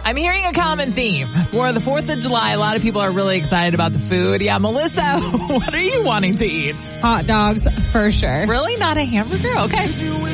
I'm hearing a common theme. For the 4th of July, a lot of people are really excited about the food. Yeah, Melissa, what are you wanting to eat? Hot dogs, for sure. Really? Not a hamburger? Okay.